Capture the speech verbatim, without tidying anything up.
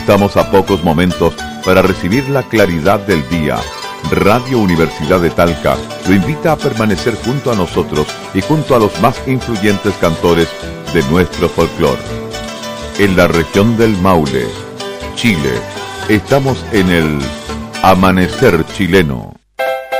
Estamos a pocos momentos para recibir la claridad del día. Radio Universidad de Talca lo invita a permanecer junto a nosotros y junto a los más influyentes cantores de nuestro folclore. En la región del Maule, Chile, estamos en el Amanecer Chileno.